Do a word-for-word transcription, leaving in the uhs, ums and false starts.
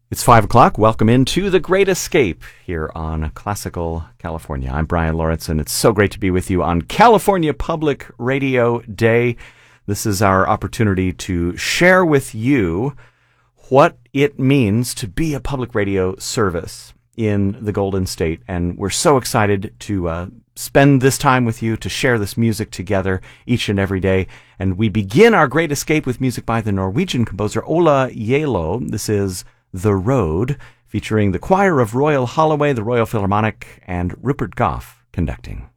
It's five o'clock. Welcome into The Great Escape here on Classical California. I'm Brian Lawrence, and it's so great to be with you on California Public Radio Day. This is our opportunity to share with you what it means to be a public radio service in the Golden State. And we're so excited to uh, spend this time with you, to share this music together each and every day. And we begin our Great Escape with music by the Norwegian composer Ola Gjeilo. This is The Road, featuring the choir of Royal Holloway, the Royal Philharmonic, and Rupert Goff conducting.